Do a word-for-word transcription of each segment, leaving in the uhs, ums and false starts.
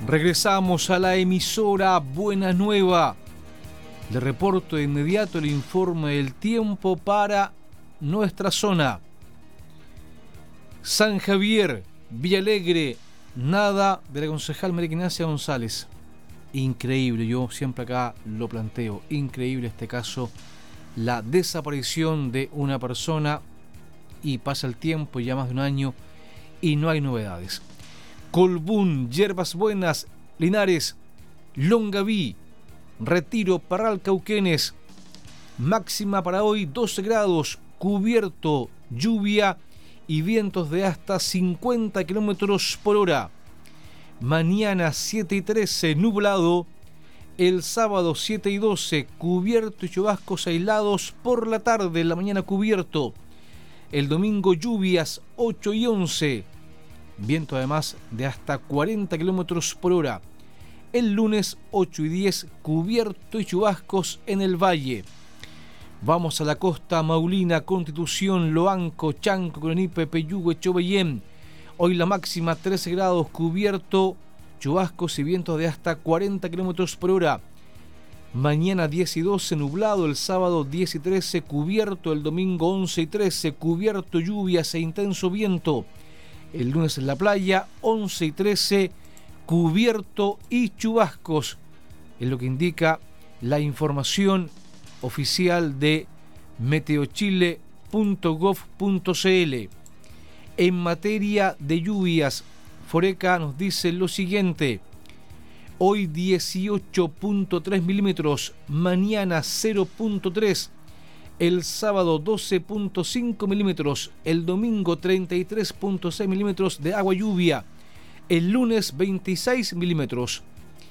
Regresamos a la emisora Buena Nueva. Le reporto de inmediato el informe del tiempo para nuestra zona. San Javier, Villalegre, nada de la concejal María Ignacia González. Increíble, yo siempre acá lo planteo, increíble este caso, la desaparición de una persona y pasa el tiempo, ya más de un año y no hay novedades. Colbún, Yerbas Buenas, Linares, Longaví, Retiro, Parral, Cauquenes, máxima para hoy doce grados, cubierto, lluvia y vientos de hasta cincuenta kilómetros por hora. Mañana siete y trece, nublado. El sábado siete y doce, cubierto y chubascos aislados por la tarde, en la mañana cubierto. El domingo lluvias ocho y once, viento además de hasta cuarenta kilómetros por hora. El lunes ocho y diez, cubierto y chubascos en el valle. Vamos a la costa: Maulina, Constitución, Loanco, Chanco, Coronipe, Peyúgue, Chobellén. Hoy la máxima trece grados, cubierto, chubascos y vientos de hasta cuarenta kilómetros por hora. Mañana diez y doce, nublado. El sábado diez y trece, cubierto. El domingo once y trece, cubierto, lluvias e intenso viento. El lunes en la playa once y trece, cubierto y chubascos. Es lo que indica la información oficial de meteochile punto gov punto cl. En materia de lluvias, Foreca nos dice lo siguiente: hoy dieciocho punto tres milímetros, mañana cero punto tres, el sábado doce punto cinco milímetros, el domingo treinta y tres punto seis milímetros de agua lluvia, el lunes veintiséis milímetros.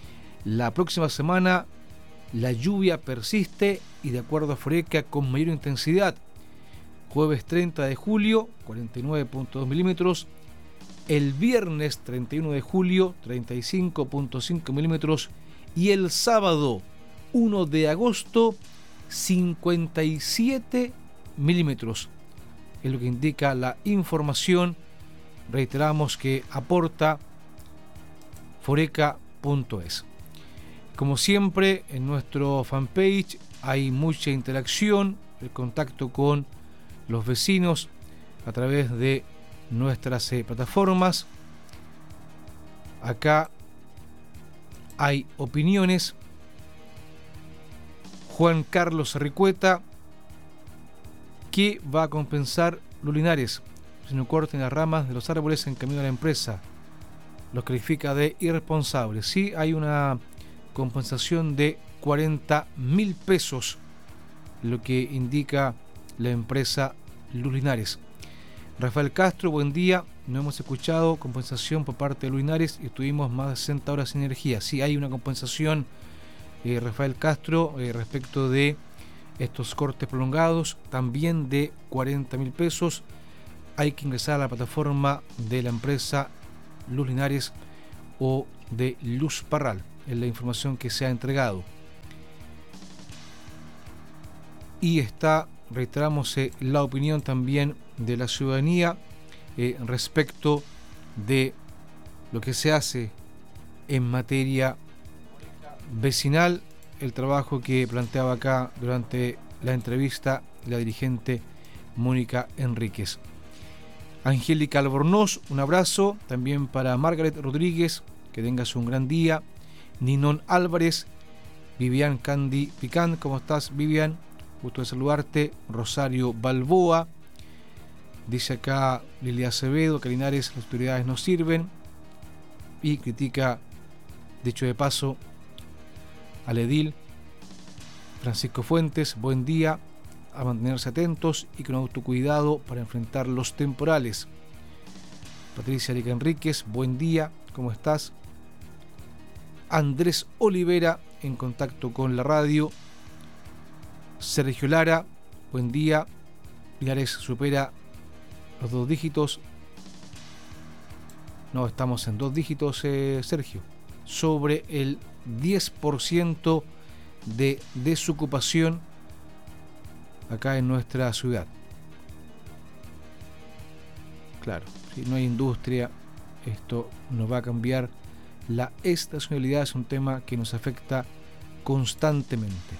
La próxima semana la lluvia persiste y, de acuerdo a Foreca, con mayor intensidad. Jueves treinta de julio, cuarenta y nueve punto dos milímetros. El viernes treinta y uno de julio, treinta y cinco punto cinco milímetros. Y el sábado uno de agosto, cincuenta y siete milímetros. Es lo que indica la información, reiteramos, que aporta foreca punto es. Como siempre, en nuestro fanpage hay mucha interacción, el contacto con los vecinos a través de nuestras eh, plataformas. Acá hay opiniones. Juan Carlos Ricueta: ¿qué va a compensar los Linares si no corten las ramas de los árboles en camino a la empresa? Los califica de irresponsables. Sí, hay una compensación de cuarenta mil pesos, lo que indica la empresa Luz Linares. Rafael Castro: buen día, no hemos escuchado compensación por parte de Luz Linares y estuvimos más de sesenta horas sin energía. Sí, hay una compensación, eh, Rafael Castro, eh, respecto de estos cortes prolongados, también de cuarenta mil pesos. Hay que ingresar a la plataforma de la empresa Luz Linares o de Luz Parral, es la información que se ha entregado. Y está, reiteramos, eh, la opinión también de la ciudadanía eh, respecto de lo que se hace en materia vecinal, el trabajo que planteaba acá durante la entrevista la dirigente Mónica Enríquez. Angélica Albornoz: un abrazo también para Margaret Rodríguez, que tengas un gran día. Ninón Álvarez: Vivian Candy Picán, ¿cómo estás, Vivian? Gusto de saludarte. Rosario Balboa dice acá Lilia Acevedo que Linares las autoridades no sirven y critica, dicho de paso, al edil Francisco Fuentes: buen día, a mantenerse atentos y con autocuidado para enfrentar los temporales. Patricia Erika Enríquez: buen día, ¿cómo estás? Andrés Olivera en contacto con la radio. Sergio Lara: buen día, Linares supera los dos dígitos. No, estamos en dos dígitos, eh, Sergio, sobre el diez por ciento de desocupación acá en nuestra ciudad. Claro, si no hay industria, esto no va a cambiar La estacionalidad es un tema que nos afecta constantemente.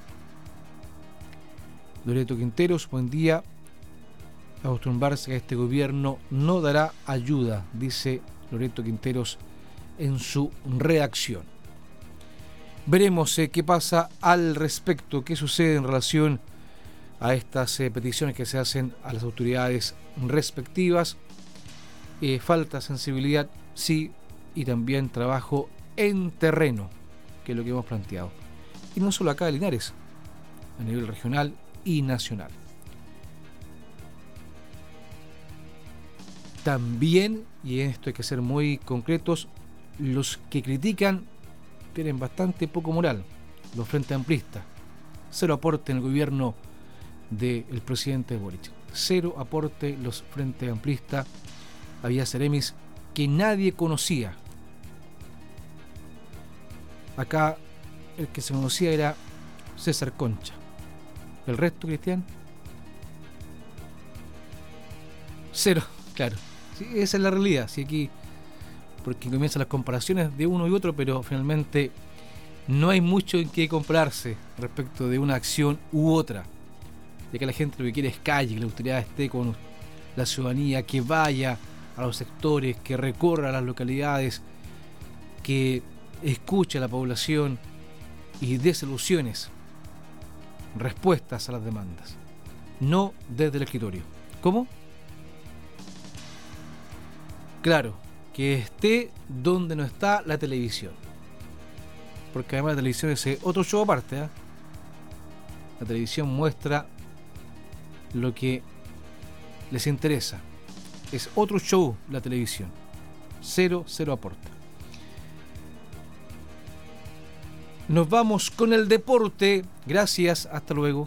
Loreto Quinteros, buen día. Acostumbrarse a que este gobierno no dará ayuda, dice Loreto Quinteros en su redacción. Veremos eh, qué pasa al respecto, qué sucede en relación a estas eh, peticiones que se hacen a las autoridades respectivas. Eh, falta sensibilidad, sí, y también trabajo en terreno, que es lo que hemos planteado. Y no solo acá en Linares, a nivel regional y nacional. También, y en esto hay que ser muy concretos, los que critican tienen bastante poco moral, los frente amplistas. Cero aporte en el gobierno del presidente Boric. Cero aporte los frente amplistas. Había seremis que nadie conocía. Acá el que se conocía era César Concha. ¿El resto, Cristian? Cero, claro. Sí, esa es la realidad. Sí, aquí, porque comienzan las comparaciones de uno y otro, pero finalmente no hay mucho en qué compararse respecto de una acción u otra. Ya que la gente lo que quiere es calle, que la autoridad esté con la ciudadanía, que vaya a los sectores, que recorra las localidades, que escuche a la población y dé soluciones, respuestas a las demandas, no desde el escritorio. ¿Cómo? Claro, que esté donde no está la televisión, porque además la televisión es otro show aparte, ¿eh? La televisión muestra lo que les interesa, es otro show la televisión, cero, cero aporte. Nos vamos con el deporte. Gracias, hasta luego.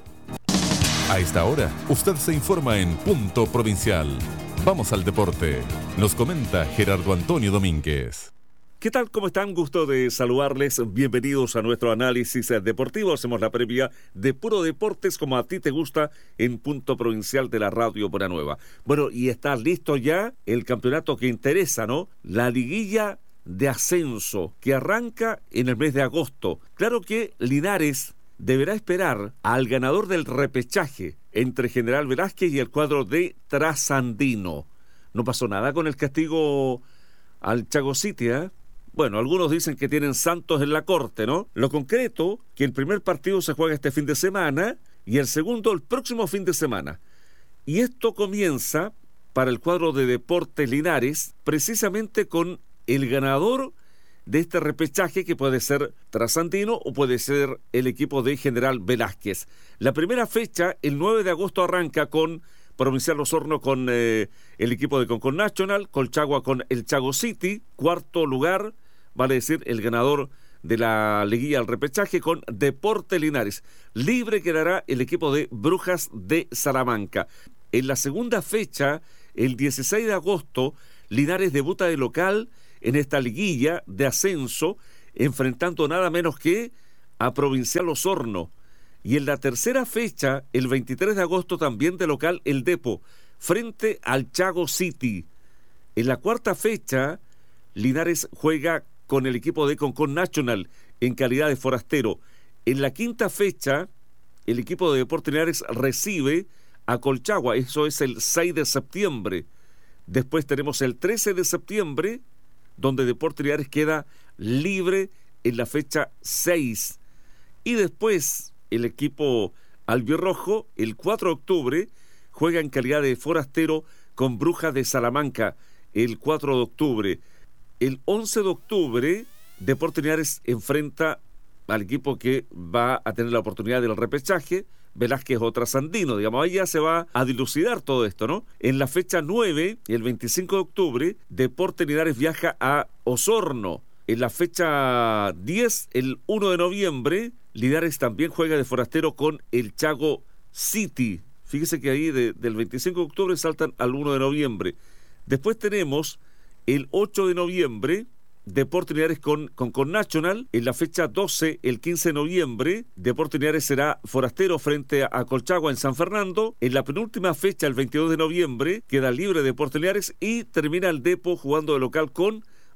A esta hora, usted se informa en Punto Provincial. Vamos al deporte. Nos comenta Gerardo Antonio Domínguez. ¿Qué tal? ¿Cómo están? Gusto de saludarles. Bienvenidos a nuestro análisis deportivo. Hacemos la previa de Puro Deportes, como a ti te gusta, en Punto Provincial de la Radio Buena Nueva. Bueno, y está listo ya el campeonato que interesa, ¿no? La liguilla de ascenso, que arranca en el mes de agosto. Claro que Linares deberá esperar al ganador del repechaje entre General Velázquez y el cuadro de Trasandino. No pasó nada con el castigo al Chago City, ¿eh? Bueno, algunos dicen que tienen santos en la corte, ¿no? Lo concreto, que el primer partido se juega este fin de semana y el segundo el próximo fin de semana. Y esto comienza para el cuadro de Deportes Linares precisamente con el ganador de este repechaje, que puede ser Trasandino o puede ser el equipo de General Velázquez. La primera fecha, el nueve de agosto, arranca con Provincial Osorno con eh, el equipo de Concon National, Colchagua con el Chago City, cuarto lugar, vale decir, el ganador de la liguilla al repechaje con Deportes Linares. Libre quedará el equipo de Brujas de Salamanca. En la segunda fecha, el dieciséis de agosto, Linares debuta de local en esta liguilla de ascenso, enfrentando nada menos que a Provincial Osorno. Y en la tercera fecha, el veintitrés de agosto, también de local, el Depo, frente al Chago City. En la cuarta fecha, Linares juega con el equipo de Concon National en calidad de forastero. En la quinta fecha, el equipo de Deportes Linares recibe a Colchagua, eso es el seis de septiembre. Después tenemos el trece de septiembre, donde Deportes Linares queda libre en la fecha seis. Y después el equipo albirrojo, el cuatro de octubre, juega en calidad de forastero con Brujas de Salamanca, el cuatro de octubre. El once de octubre, Deportes Linares enfrenta al equipo que va a tener la oportunidad del repechaje, Velázquez o Trasandino, digamos, ahí ya se va a dilucidar todo esto, ¿no? En la fecha nueve, el veinticinco de octubre, Deportes Linares viaja a Osorno. En la fecha diez, el uno de noviembre, Linares también juega de forastero con el Chago City. Fíjese que ahí de, del veinticinco de octubre saltan al uno de noviembre. Después tenemos el ocho de noviembre, Deportes Linares con, con, con National. En la fecha doce, el quince de noviembre, Deportes Linares será forastero frente a, a Colchagua en San Fernando. En la penúltima fecha, el veintidós de noviembre, queda libre Deportes Linares y termina el Depo jugando de local con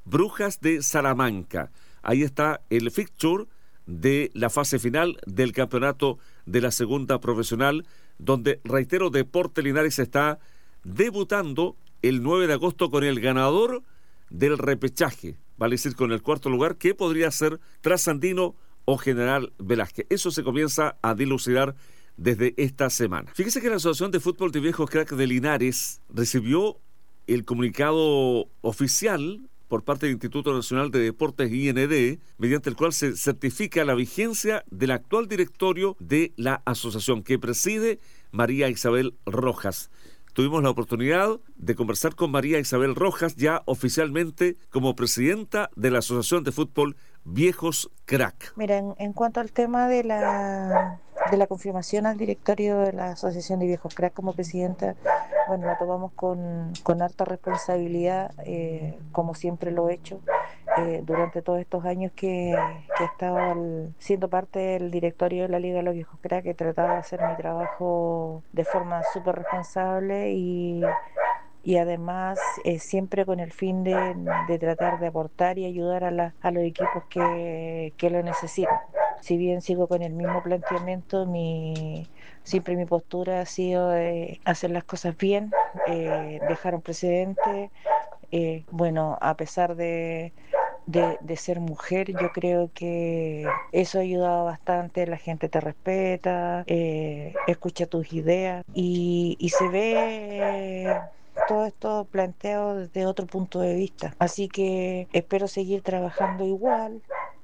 Brujas de Salamanca. Ahí está el fixture de la fase final del campeonato de la segunda profesional, donde, reitero, Deportes Linares está debutando el nueve de agosto con el ganador del repechaje, vale decir, con el cuarto lugar, que podría ser Trasandino o General Velázquez. Eso se comienza a dilucidar desde esta semana. Fíjese que la Asociación de Fútbol de Viejos Crack de Linares recibió el comunicado oficial por parte del Instituto Nacional de Deportes I N D, mediante el cual se certifica la vigencia del actual directorio de la asociación, que preside María Isabel Rojas. Tuvimos la oportunidad de conversar con María Isabel Rojas, ya oficialmente como presidenta de la Asociación de Fútbol Viejos Crack. Mira, en, en cuanto al tema de la, de la confirmación al directorio de la Asociación de Viejos Crack como presidenta, bueno, la tomamos con, con harta responsabilidad, eh, como siempre lo he hecho, eh, durante todos estos años que, que he estado al, siendo parte del directorio de la Liga de los Viejos Crack. He tratado de hacer mi trabajo de forma súper responsable y, y además eh, siempre con el fin de, de tratar de aportar y ayudar a, la, a los equipos que, que lo necesitan. Si bien sigo con el mismo planteamiento, mi siempre mi postura ha sido de hacer las cosas bien, eh, dejar un precedente. Eh, bueno, a pesar de, de, de ser mujer, yo creo que eso ha ayudado bastante. La gente te respeta, eh, escucha tus ideas y, y se ve eh, todo esto planteado desde otro punto de vista. Así que espero seguir trabajando igual,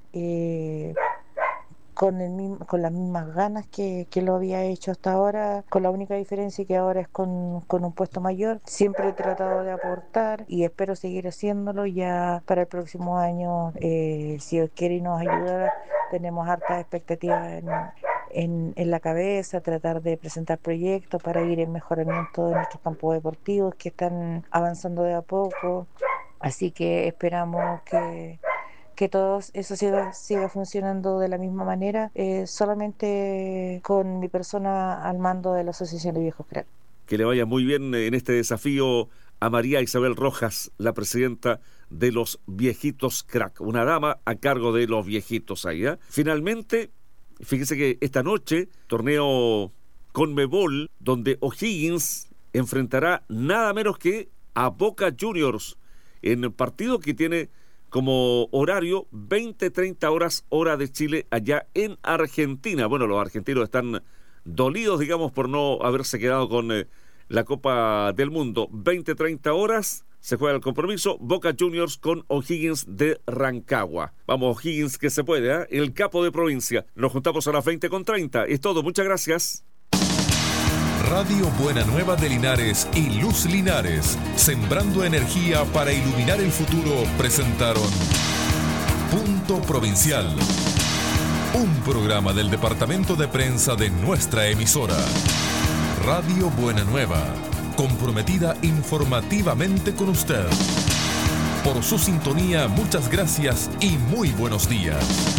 eh, con, el mismo, con las mismas ganas que, que lo había hecho hasta ahora, con la única diferencia que ahora es con, con un puesto mayor. Siempre he tratado de aportar y espero seguir haciéndolo. Ya para el próximo año, eh, si Dios quiere y nos ayuda, tenemos hartas expectativas en, en, en la cabeza, tratar de presentar proyectos para ir en mejoramiento de nuestros campos deportivos que están avanzando de a poco. Así que esperamos que que todo eso siga, siga funcionando de la misma manera, eh, solamente con mi persona al mando de la Asociación de Viejos Crack. Que le vaya muy bien en este desafío a María Isabel Rojas, la presidenta de los Viejitos Crack, una dama a cargo de los viejitos ahí, ¿eh? Finalmente, fíjese que esta noche, torneo Conmebol, donde O'Higgins enfrentará nada menos que a Boca Juniors, en el partido que tiene como horario veinte treinta horas, hora de Chile, allá en Argentina. Bueno, los argentinos están dolidos, digamos, por no haberse quedado con eh, la Copa del Mundo. veinte treinta horas, se juega el compromiso, Boca Juniors con O'Higgins de Rancagua. Vamos, O'Higgins, que se puede, ¿eh? El capo de provincia. Nos juntamos a las veinte con treinta. Es todo, muchas gracias. Radio Buena Nueva de Linares y Luz Linares, sembrando energía para iluminar el futuro, presentaron Punto Provincial, un programa del departamento de prensa de nuestra emisora. Radio Buena Nueva, comprometida informativamente con usted. Por su sintonía, muchas gracias y muy buenos días.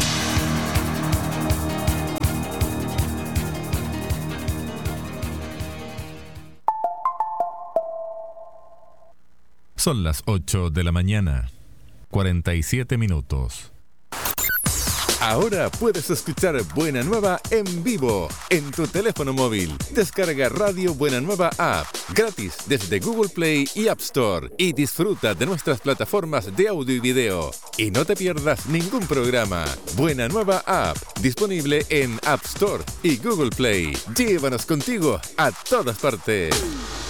Son las ocho de la mañana, cuarenta y siete minutos. Ahora puedes escuchar Buena Nueva en vivo en tu teléfono móvil. Descarga Radio Buena Nueva App gratis desde Google Play y App Store y disfruta de nuestras plataformas de audio y video. Y no te pierdas ningún programa. Buena Nueva App, disponible en App Store y Google Play. Llévanos contigo a todas partes.